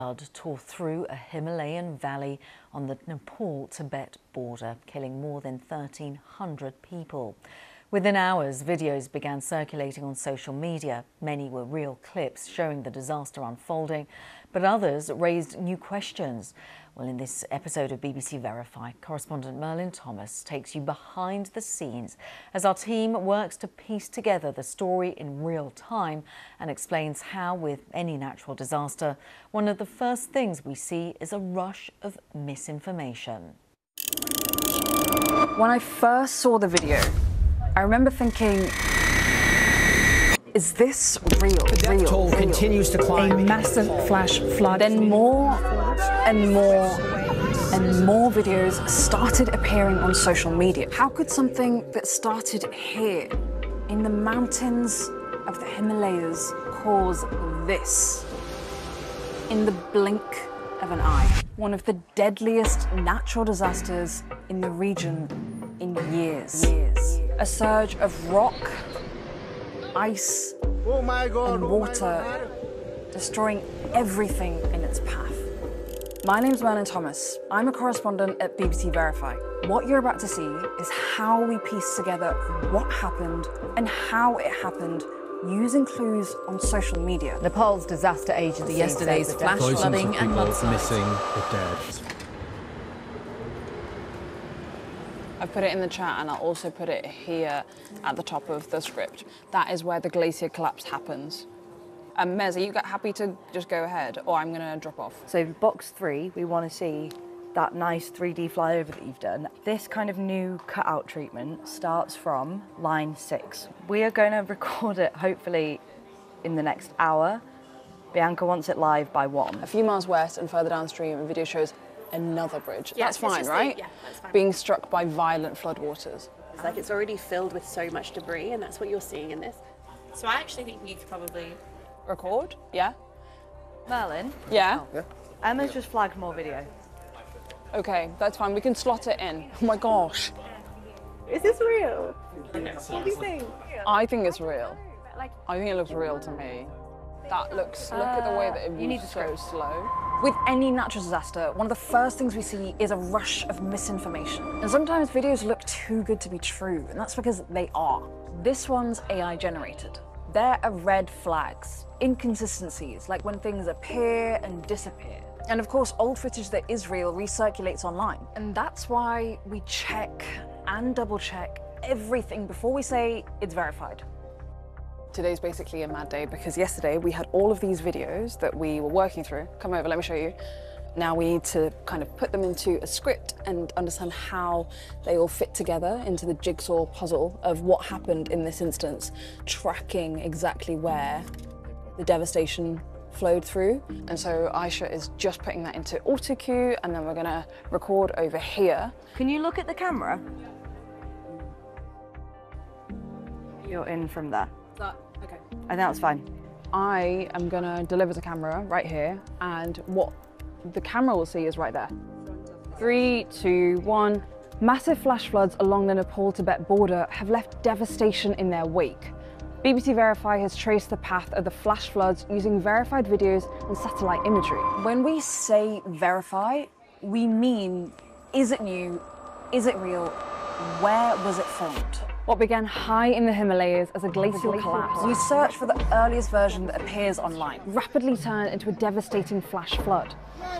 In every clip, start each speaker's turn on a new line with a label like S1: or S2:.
S1: Flood tore through a Himalayan valley on the Nepal-Tibet border, killing more than 1,300 people. Within hours, videos began circulating on social media. Many were real clips showing the disaster unfolding, but others raised new questions. Well, in this episode of BBC Verify, correspondent Merlin Thomas takes you behind the scenes as our team works to piece together the story in real time and explains how, with any natural disaster, one of the first things we see is a rush of misinformation.
S2: When I first saw the video, I remember thinking, is this real?
S3: The death toll continues to climb.
S2: A massive flash flood. Then more and more and more videos started appearing on social media. How could something that started here, in the mountains of the Himalayas, cause this in the blink of an eye? One of the deadliest natural disasters in the region in years. A surge of rock, ice, and water, destroying everything in its path. My name's Merlin Thomas. I'm a correspondent at BBC Verify. What you're about to see is how we piece together what happened and how it happened using clues on social media.
S4: Nepal's disaster agency yesterday's flash flooding and mudslides.
S3: Missing or dead.
S5: I put it in the chat and I'll also put it here at the top of the script. That is where the glacier collapse happens. Mez, are you happy to just go ahead, or I'm going to drop off?
S6: So box 3, we want to see that nice 3D flyover that you've done. This kind of new cutout treatment starts from line 6. We are going to record it hopefully in the next hour. Bianca wants it live by 1.
S5: A few miles west and further downstream, a video shows another bridge.
S7: Yeah,
S5: that's fine, right?
S7: Yeah, that's fine.
S5: Being struck by violent floodwaters.
S7: It's like it's already filled with so much debris, and that's what you're seeing in this. So I actually think you could probably
S5: Record? Yeah?
S6: Merlin?
S5: Yeah?
S6: Emma's just flagged more video.
S5: Okay, that's fine. We can slot it in. Oh my gosh.
S7: Is this real? What do you think?
S5: I think it's real. I think it looks real to me. That looks, look at the way that it moves so slow.
S2: With any natural disaster, one of the first things we see is a rush of misinformation. And sometimes videos look too good to be true, and that's because they are. This one's AI generated. There are red flags, inconsistencies, like when things appear and disappear. And of course, old footage that is real recirculates online. And that's why we check and double check everything before we say it's verified.
S5: Today's basically a mad day because yesterday we had all of these videos that we were working through. Come over, let me show you. Now we need to kind of put them into a script and understand how they all fit together into the jigsaw puzzle of what happened in this instance, tracking exactly where the devastation flowed through. And so Aisha is just putting that into auto cue, and then we're gonna record over here.
S6: Can you look at the camera? You're in from there.
S5: Okay.
S6: I think that's fine.
S5: I am gonna deliver the camera right here, and what the camera will see is right there. 3, 2, 1. Massive flash floods along the Nepal-Tibet border have left devastation in their wake. BBC Verify has traced the path of the flash floods using verified videos and satellite imagery.
S2: When we say verify, we mean, is it new? Is it real? Where was it filmed?
S5: What began high in the Himalayas as a glacial collapse,
S2: We search for the earliest version that appears online.
S5: rapidly turned into a devastating flash flood.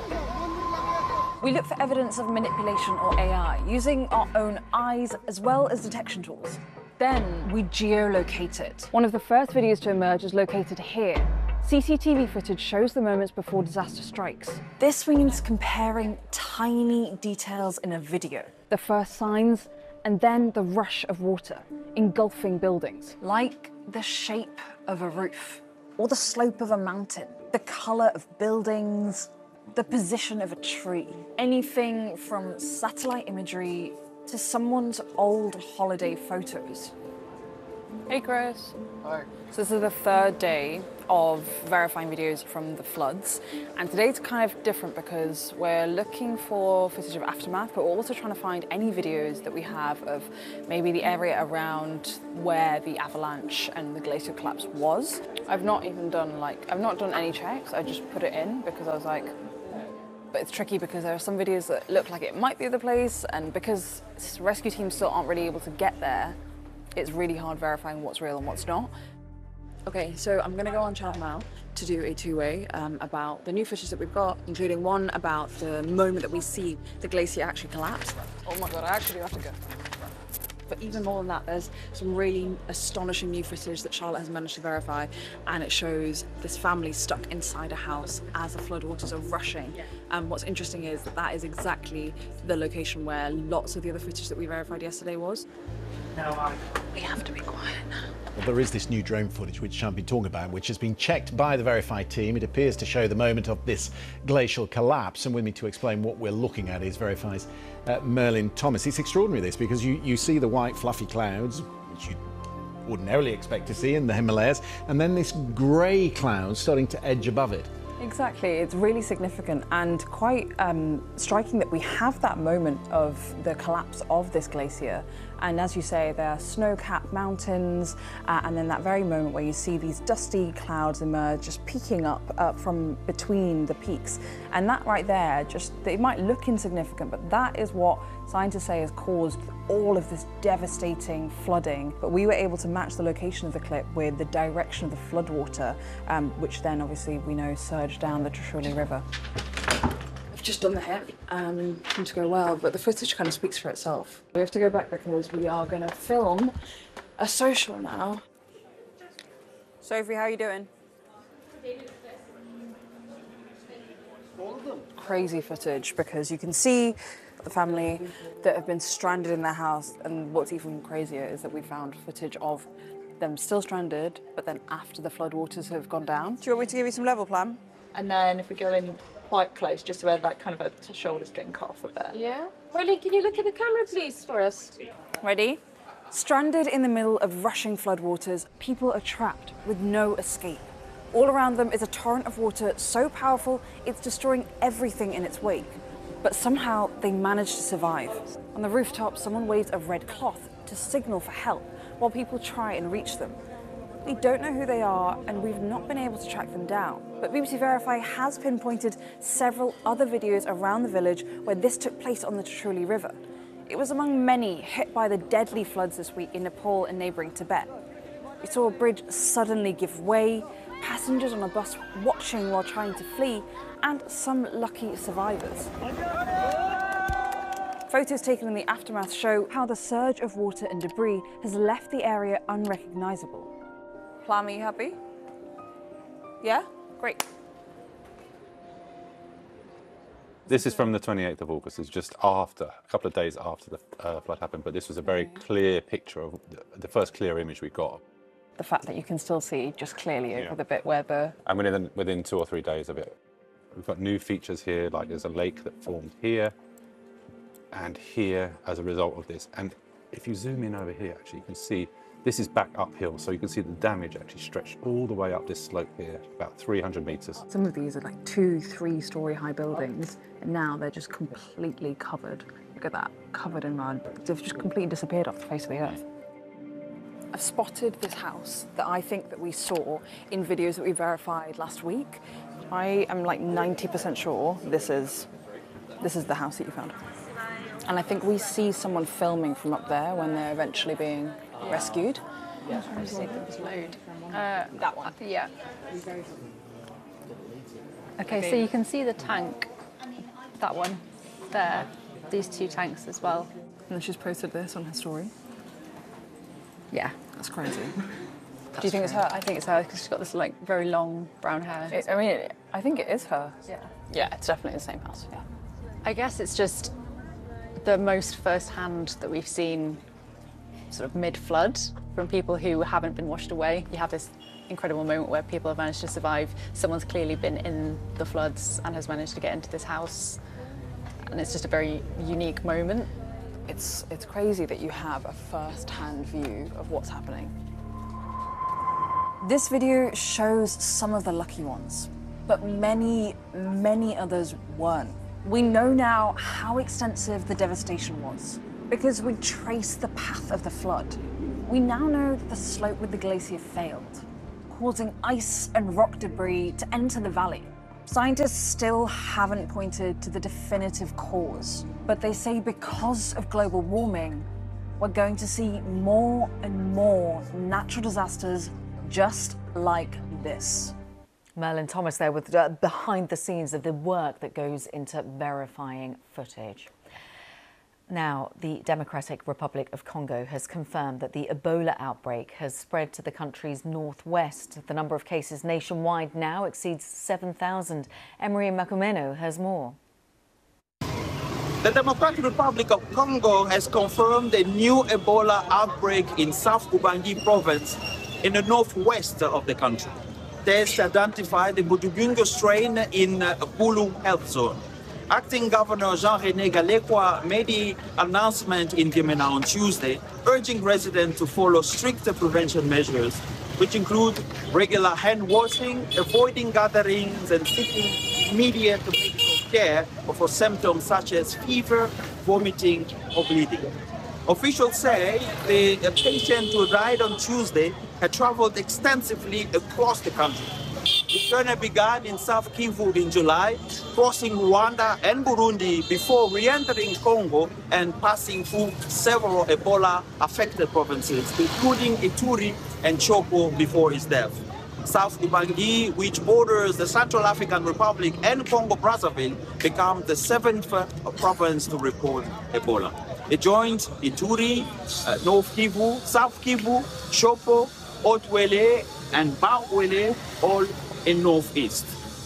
S2: We look for evidence of manipulation or AI, using our own eyes as well as detection tools. Then we geolocate it.
S5: One of the first videos to emerge is located here. CCTV footage shows the moments before disaster strikes.
S2: This means comparing tiny details in a video.
S5: The first signs, and then the rush of water, engulfing buildings.
S2: Like the shape of a roof, or the slope of a mountain, the color of buildings, the position of a tree. Anything from satellite imagery to someone's old holiday photos.
S5: Hey Chris. Hi. So this is the third day of verifying videos from the floods, and today's kind of different because we're looking for footage of aftermath, but we're also trying to find any videos that we have of maybe the area around where the avalanche and the glacier collapse was. I've not done any checks, I just put it in because I was like, but it's tricky because there are some videos that look like it might be the place, and because rescue teams still aren't really able to get there, it's really hard verifying what's real and what's not. Okay, so I'm gonna go on Channel Now to do a two-way about the new footage that we've got, including one about the moment that we see the glacier actually collapse. Oh my God, I actually do have to go. But even more than that, there's some really astonishing new footage that Charlotte has managed to verify, and it shows this family stuck inside a house as the floodwaters are rushing. And what's interesting is that that is exactly the location where lots of the other footage that we verified yesterday was. We have to be quiet now.
S8: Well, there is this new drone footage which I've been talking about, which has been checked by the Verify team. It appears to show the moment of this glacial collapse, and with me to explain what we're looking at is Verify's Merlin Thomas. It's extraordinary, this, because you see the white fluffy clouds, which you ordinarily expect to see in the Himalayas, and then this grey cloud starting to edge above it.
S5: Exactly, it's really significant and quite striking that we have that moment of the collapse of this glacier. And as you say, there are snow-capped mountains, and then that very moment where you see these dusty clouds emerge, just peeking up from between the peaks. And that right there, it might look insignificant, but that is what scientists say has caused all of this devastating flooding. But we were able to match the location of the clip with the direction of the floodwater, which then obviously we know surged down the Trishuli River. I've just done the hair and it seemed to go well, but the footage kind of speaks for itself. We have to go back because we are going to film a social now. Sophie, how are you doing? Crazy footage because you can see the family that have been stranded in their house, and what's even crazier is that we found footage of them still stranded, but then after the floodwaters have gone down. Do you want me to give you some level plan?
S9: And then if we go in quite close, just where that kind of a shoulder's getting cut off a bit.
S7: Yeah. Rolly, can you look at the camera, please, for us?
S5: Ready? Stranded in the middle of rushing floodwaters, people are trapped with no escape. All around them is a torrent of water so powerful it's destroying everything in its wake. But somehow they manage to survive. On the rooftop, someone waves a red cloth to signal for help while people try and reach them. We don't know who they are, and we've not been able to track them down. But BBC Verify has pinpointed several other videos around the village where this took place on the Trishuli River. It was among many hit by the deadly floods this week in Nepal and neighbouring Tibet. We saw a bridge suddenly give way, passengers on a bus watching while trying to flee, and some lucky survivors. Photos taken in the aftermath show how the surge of water and debris has left the area unrecognisable. Plum, are you happy? Yeah? Great.
S10: This is from the 28th of August. It's just after, a couple of days after the flood happened, but this was a very clear picture of the first clear image we got.
S5: The fact that you can still see just clearly over the bit where the...
S10: And within 2 or 3 days of it, we've got new features here, like there's a lake that formed here and here as a result of this. And if you zoom in over here, actually, you can see this is back uphill, so you can see the damage actually stretched all the way up this slope here, about 300 metres.
S5: Some of these are like 2-3 story high buildings, and now they're just completely covered. Look at that, covered in mud. They've just completely disappeared off the face of the earth. I've spotted this house that I think that we saw in videos that we verified last week. I am like 90% sure this is the house that you found. And I think we see someone filming from up there when they're eventually being rescued.
S7: Yeah, I see there's a load.
S5: That one.
S7: Yeah. Okay, so you can see the tank, that one there, these 2 tanks as well.
S5: And then she's posted this on her story.
S7: Yeah.
S5: That's crazy.
S7: Do you think it's her? I think it's her because she's got this like very long brown hair.
S5: I think it is her.
S7: Yeah.
S5: Yeah, it's definitely the same house, yeah.
S7: I guess it's just the most first-hand that we've seen sort of mid-flood from people who haven't been washed away. You have this incredible moment where people have managed to survive. Someone's clearly been in the floods and has managed to get into this house. And it's just a very unique moment.
S5: It's crazy that you have a first-hand view of what's happening. This video shows some of the lucky ones, but many, many others weren't. We know now how extensive the devastation was because we traced the path of the flood. We now know that the slope with the glacier failed, causing ice and rock debris to enter the valley. Scientists still haven't pointed to the definitive cause, but they say because of global warming, we're going to see more and more natural disasters just like this.
S1: Merlin Thomas there with behind the scenes of the work that goes into verifying footage. Now, the Democratic Republic of Congo has confirmed that the Ebola outbreak has spread to the country's northwest. The number of cases nationwide now exceeds 7,000. Emery Makumeno has more.
S11: The Democratic Republic of Congo has confirmed a new Ebola outbreak in South Ubangi province in the northwest of the country. Tests identified the Budubungo strain in Bulu Health Zone. Acting Governor Jean-René Galekwa made the announcement in Gemena on Tuesday, urging residents to follow stricter prevention measures, which include regular hand washing, avoiding gatherings, and seeking immediate medical care for symptoms such as fever, vomiting, or bleeding. Officials say the patient who died on Tuesday had traveled extensively across the country. The journey began in South Kivu in July, crossing Rwanda and Burundi before re-entering Congo and passing through several Ebola-affected provinces, including Ituri and Chopo before his death. South Ubangi, which borders the Central African Republic and Congo-Brazzaville, became the 7th province to report Ebola. It joins Ituri, North Kivu, South Kivu, Chopo, Haut-Uele, and Bas-Uele, all in northeast.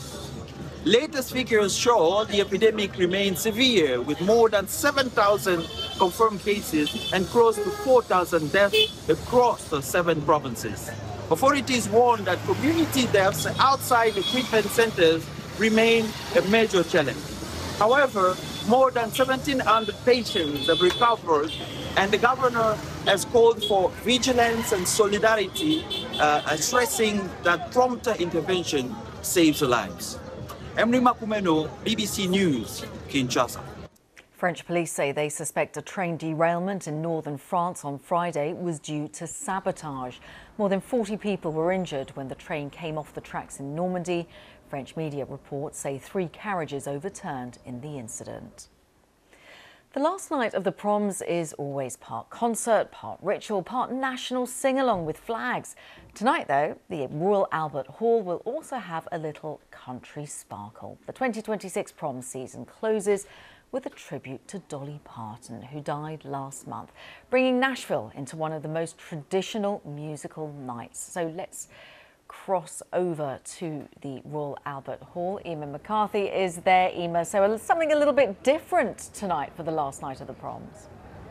S11: Latest figures show the epidemic remains severe, with more than 7,000 confirmed cases and close to 4,000 deaths across the 7 provinces. Authorities warn that community deaths outside the treatment centers remain a major challenge. However, more than 1,700 patients have recovered, and the governor has called for vigilance and solidarity, stressing that prompt intervention saves lives. Emery Makumeno, BBC News, Kinshasa.
S1: French police say they suspect a train derailment in northern France on Friday was due to sabotage. More than 40 people were injured when the train came off the tracks in Normandy. French media reports say 3 carriages overturned in the incident. The last night of the proms is always part concert, part ritual, part national sing-along with flags. Tonight, though, the Royal Albert Hall will also have a little country sparkle. The 2026 prom season closes with a tribute to Dolly Parton, who died last month, bringing Nashville into one of the most traditional musical nights. So let's cross over to the Royal Albert Hall. Emma McCarthy is there. Emma, so something a little bit different tonight for the last night of the proms.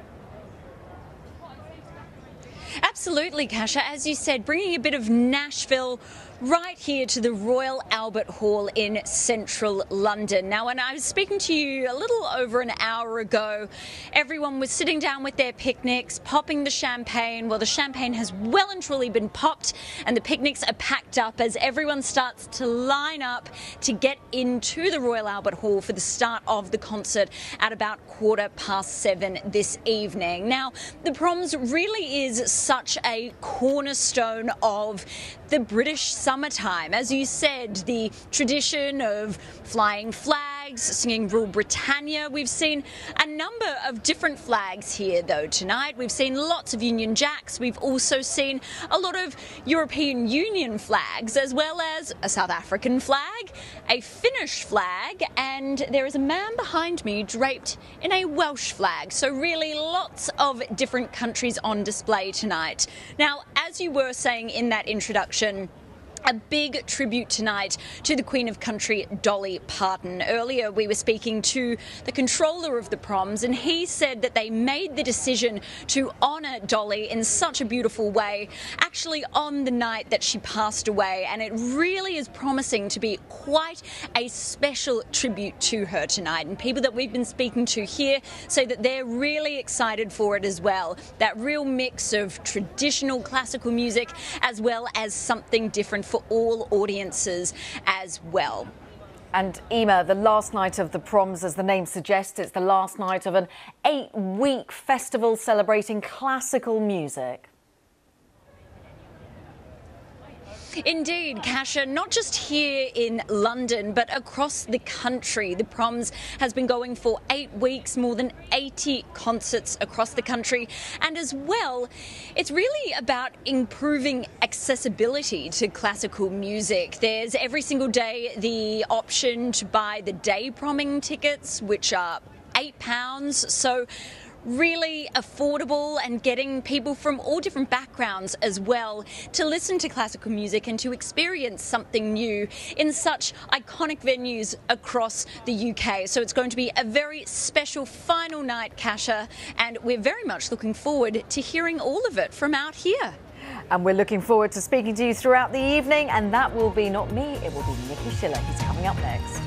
S12: Absolutely, Kasia. As you said, bringing a bit of Nashville right here to the Royal Albert Hall in central London. Now, when I was speaking to you a little over an hour ago, everyone was sitting down with their picnics, popping the champagne. Well, the champagne has well and truly been popped and the picnics are packed up as everyone starts to line up to get into the Royal Albert Hall for the start of the concert at about 7:15 this evening. Now, the proms really is such a cornerstone of the British summertime. As you said, the tradition of flying flags, singing Rule Britannia. We've seen a number of different flags here, though, tonight. We've seen lots of Union Jacks. We've also seen a lot of European Union flags, as well as a South African flag, a Finnish flag, and there is a man behind me draped in a Welsh flag. So really lots of different countries on display tonight. Now, as you were saying in that introduction, A big tribute tonight to the Queen of Country, Dolly Parton. Earlier we were speaking to the controller of the proms, and he said that they made the decision to honour Dolly in such a beautiful way, actually on the night that she passed away, and it really is promising to be quite a special tribute to her tonight. And people that we've been speaking to here say that they're really excited for it as well. That real mix of traditional classical music as well as something different for all audiences as well.
S1: And Emma, the last night of the proms, as the name suggests, it's the last night of an 8-week festival celebrating classical music.
S12: Indeed, Kasia, not just here in London, but across the country. The proms has been going for 8 weeks, more than 80 concerts across the country. And as well, it's really about improving accessibility to classical music. There's every single day the option to buy the day promming tickets, which are £8. So really affordable and getting people from all different backgrounds as well to listen to classical music and to experience something new in such iconic venues across the UK. So it's going to be a very special final night, Kasia, and we're very much looking forward to hearing all of it from out here.
S1: And we're looking forward to speaking to you throughout the evening, and that will be not me, it will be Nikki Schiller. He's coming up next.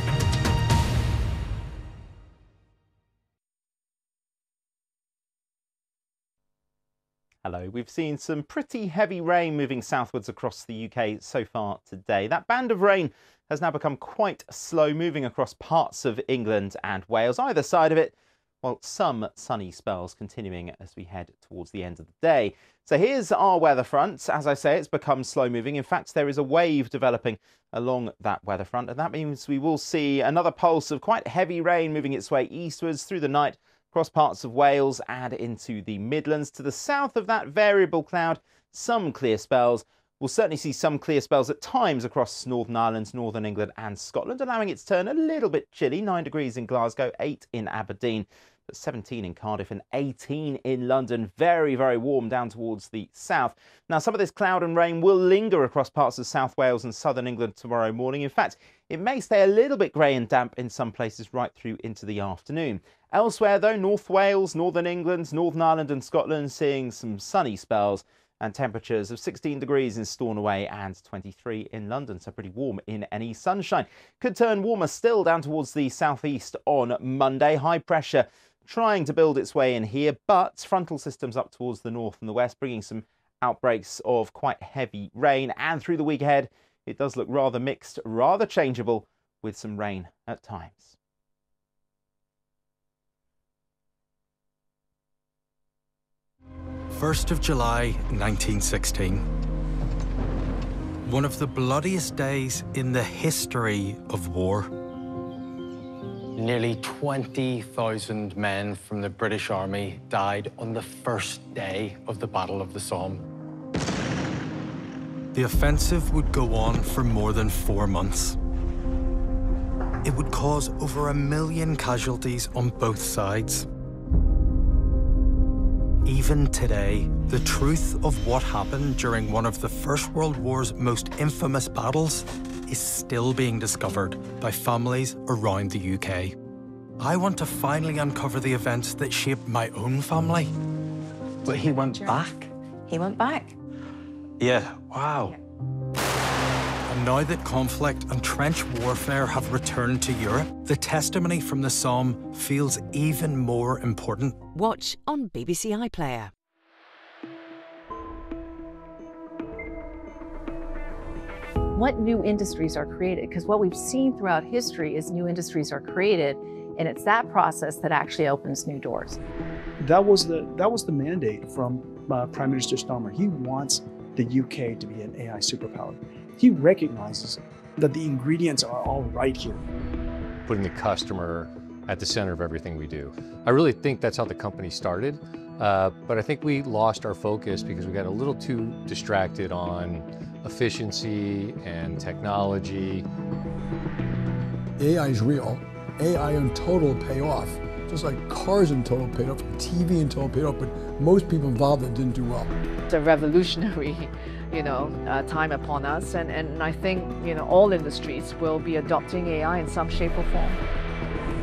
S13: Hello, we've seen some pretty heavy rain moving southwards across the UK so far today. That band of rain has now become quite slow moving across parts of England and Wales, either side of it, while some sunny spells continuing as we head towards the end of the day. So here's our weather front. As I say, it's become slow moving. In fact, there is a wave developing along that weather front, and that means we will see another pulse of quite heavy rain moving its way eastwards through the night, across parts of Wales and into the Midlands. To the south of that variable cloud, some clear spells. We'll certainly see some clear spells at times across Northern Ireland, Northern England and Scotland, allowing it to turn a little bit chilly. 9 degrees in Glasgow, 8 in Aberdeen, but 17 in Cardiff and 18 in London. Very, very warm down towards the south. Now, some of this cloud and rain will linger across parts of South Wales and Southern England tomorrow morning. In fact, it may stay a little bit grey and damp in some places right through into the afternoon. Elsewhere, though, North Wales, Northern England, Northern Ireland and Scotland seeing some sunny spells and temperatures of 16 degrees in Stornoway and 23 in London, so pretty warm in any sunshine. Could turn warmer still down towards the southeast on Monday. High pressure trying to build its way in here, but frontal systems up towards the north and the west, bringing some outbreaks of quite heavy rain. And through the week ahead, it does look rather mixed, rather changeable, with some rain at times.
S14: 1st of July, 1916. One of the bloodiest days in the history of war. Nearly 20,000 men from the British Army died on the first day of the Battle of the Somme. The offensive would go on for more than 4 months. It would cause over 1 million casualties on both sides. Even today, the truth of what happened during one of the First World War's most infamous battles is still being discovered by families around the UK. I want to finally uncover the events that shaped my own family.
S15: But he went back?
S16: He went back?
S14: Yeah, wow. And now that conflict and trench warfare have returned to Europe, the testimony from the Somme feels even more important.
S17: Watch on BBC iPlayer.
S4: What new industries are created? Because what we've seen throughout history is new industries are created, and it's that process that actually opens new doors.
S18: That was the mandate from Prime Minister Starmer. He wants the UK to be an AI superpower. He recognizes that the ingredients are all right here.
S19: Putting the customer at the center of everything we do. I really think that's how the company started, but I think we lost our focus because we got a little too distracted on efficiency and technology.
S20: AI is real. AI in total pay off.
S16: Just like cars in total paid off, TV in total paid off, but most people involved that didn't do well.
S4: It's a revolutionary, time upon us, and I think, all industries will be adopting AI in some shape or form.